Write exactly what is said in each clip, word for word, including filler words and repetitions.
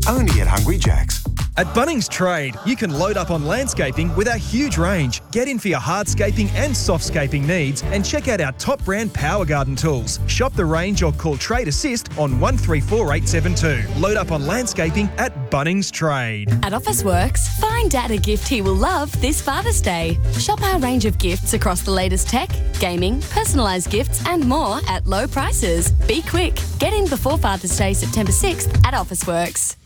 Only at Hungry Jack's. At Bunnings Trade, you can load up on landscaping with our huge range. Get in for your hardscaping and softscaping needs and check out our top brand Power Garden tools. Shop the range or call Trade Assist on one three four eight seven two. Load up on landscaping at Bunnings Trade. At Officeworks, find Dad a gift he will love this Father's Day. Shop our range of gifts across the latest tech, gaming, personalised gifts and more at low prices. Be quick. Get in before Father's Day, September sixth at Officeworks.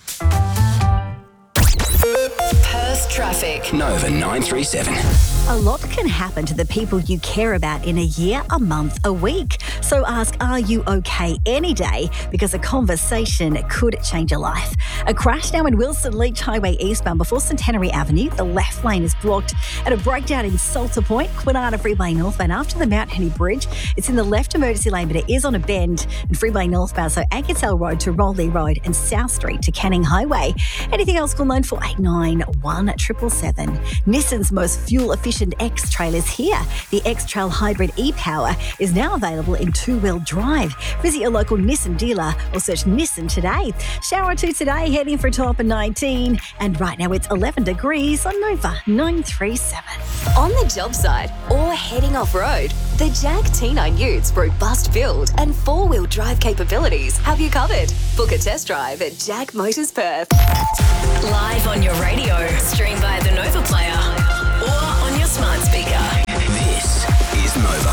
Perth traffic. Nova nine three seven. A lot can happen to the people you care about in a year, a month, a week. So ask, are you okay any day? Because a conversation could change your life. A crash now in Wilson Leach Highway eastbound before Centenary Avenue. The left lane is blocked. And a breakdown in Salter Point, Kwinana Freeway northbound after the Mount Henry Bridge. It's in the left emergency lane, but it is on a bend. And Freeway northbound, so Ankersell Road to Roley Road and South Street to Canning Highway. Anything else, call nine four eight nine, one seven seven seven. Nissan's most fuel-efficient X-Trail is here. The X-Trail Hybrid e-Power is now available in two-wheel drive. Visit your local Nissan dealer or search Nissan today. Shower two today, heading for a top of nineteen. And right now it's eleven degrees on Nova nine three seven. On the job site or heading off-road, the Jag T nine Utes robust build and four-wheel drive capabilities have you covered. Book a test drive at Jag Motors Perth. Live on your radio, stream via the Nova Player or on your smart speaker. This is Nova.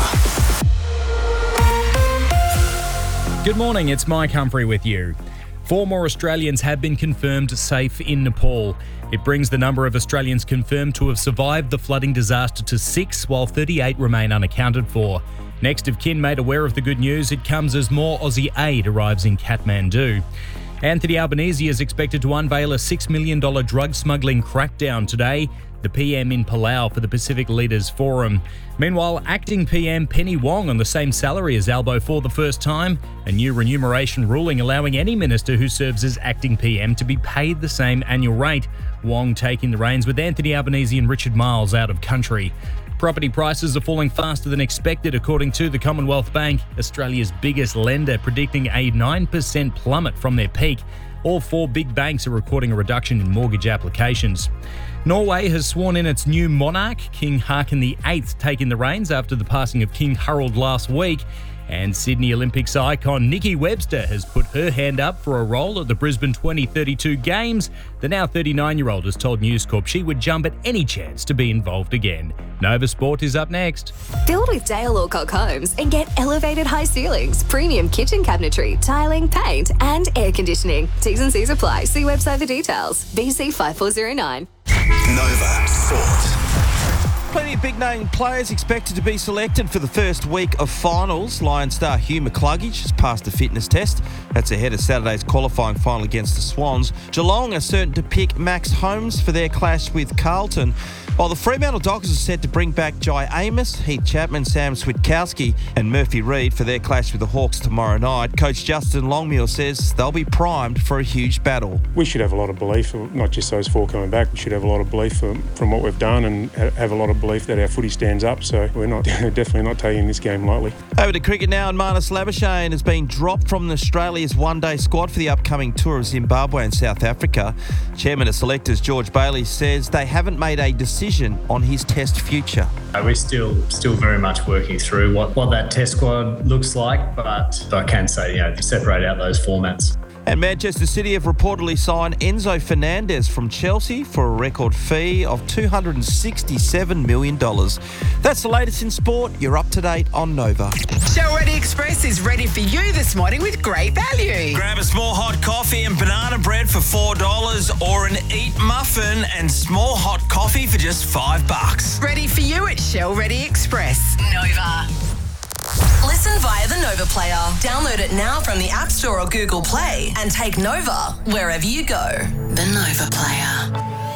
Good morning, it's Mike Humphrey with you. Four more Australians have been confirmed safe in Nepal. It brings the number of Australians confirmed to have survived the flooding disaster to six, while thirty-eight remain unaccounted for. Next of kin made aware of the good news, it comes as more Aussie aid arrives in Kathmandu. Anthony Albanese is expected to unveil a six million dollars drug smuggling crackdown today. The P M in Palau for the Pacific Leaders Forum. Meanwhile, acting P M Penny Wong on the same salary as Albo for the first time. A new remuneration ruling allowing any minister who serves as acting P M to be paid the same annual rate. Wong taking the reins with Anthony Albanese and Richard Marles out of country. Property prices are falling faster than expected, according to the Commonwealth Bank, Australia's biggest lender, predicting a nine percent plummet from their peak. All four big banks are recording a reduction in mortgage applications. Norway has sworn in its new monarch, King Haakon the eighth, taking the reins after the passing of King Harold last week. And Sydney Olympics icon Nikki Webster has put her hand up for a role at the Brisbane twenty thirty-two Games. The now thirty-nine-year-old has told News Corp she would jump at any chance to be involved again. Nova Sport is up next. Build with Dale Alcock Homes and get elevated high ceilings, premium kitchen cabinetry, tiling, paint and air conditioning. T's and C's apply. See website for details. B C five four zero nine. Nova Sport. Plenty of big-name players expected to be selected for the first week of finals. Lion star Hugh McCluggage has passed the fitness test. That's ahead of Saturday's qualifying final against the Swans. Geelong are certain to pick Max Holmes for their clash with Carlton, while the Fremantle Dockers are set to bring back Jai Amos, Heath Chapman, Sam Switkowski and Murphy Reid for their clash with the Hawks tomorrow night. Coach Justin Longmuir says they'll be primed for a huge battle. We should have a lot of belief, not just those four coming back, we should have a lot of belief from, from what we've done and have a lot of belief that our footy stands up, so we're not definitely not taking this game lightly. Over to cricket now, and Marnus Labuschagne has been dropped from Australia's one-day squad for the upcoming tour of Zimbabwe and South Africa. Chairman of selectors George Bailey says they haven't made a decision on his test future. We're still still very much working through what, what that test squad looks like, but I can say, you know, separate out those formats. And Manchester City have reportedly signed Enzo Fernandez from Chelsea for a record fee of two hundred sixty-seven million dollars. That's the latest in sport. You're up to date on Nova. Show Ready Express is ready for you this morning with great value. Grab a small hot coffee and banana bread for four dollars or an Eat muffin and small hot coffee for just five bucks. Ready for you at Shell Ready Express. Nova. Listen via the Nova Player. Download it now from the App Store or Google Play and take Nova wherever you go. The Nova Player.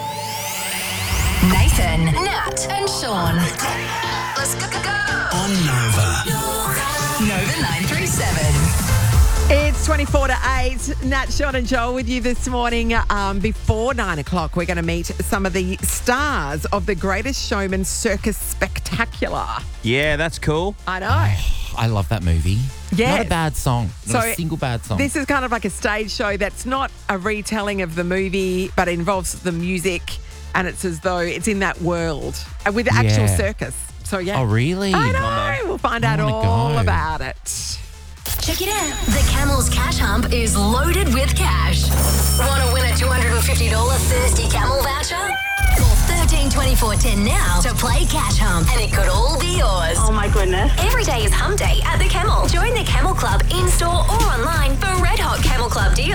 Nathan, Nat and Sean. Let's go, go, go. On Nova. Nova nine three seven. It's twenty-four to eight. Nat, Sean and Joel with you this morning. Um, before nine o'clock, we're going to meet some of the stars of the Greatest Showman Circus Spectacular. Yeah, that's cool. I know. I love that movie. Yes. Not a bad song. Not So a single bad song. This is kind of like a stage show that's not a retelling of the movie, but it involves the music, and it's as though it's in that world uh, with the actual Yeah. circus. So, yeah. Oh, really? I know. We'll find out I wanna all go. about it. Check it out. The Camel's Cash Hump is loaded with cash. Want to win a two hundred fifty dollars Thirsty Camel voucher? Call thirteen twenty-four ten now to play Cash Hump, and it could all be yours. Oh my goodness. Every day is Hump Day at the Camel. Join the Camel Club in-store or online for red hot Camel Club deals.